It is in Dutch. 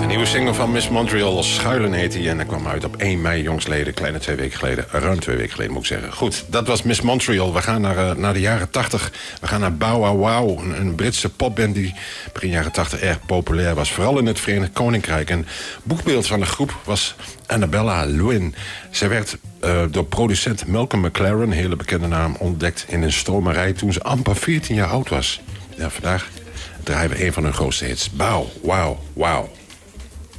Nieuwe single van Miss Montreal, Schuilen heet hij. En dat kwam uit op 1 mei jongstleden, kleine 2 weken geleden. Ruim 2 weken geleden moet ik zeggen. Goed, dat was Miss Montreal. We gaan naar de jaren 80. We gaan naar Bow Wow Wow, een Britse popband die begin jaren 80 erg populair was. Vooral in het Verenigd Koninkrijk. En boekbeeld van de groep was Annabella Lwin. Zij werd door producent Malcolm McLaren, een hele bekende naam, ontdekt in een stromerij toen ze amper 14 jaar oud was. Ja, vandaag draaien we een van hun grootste hits. Bow Wow Wow.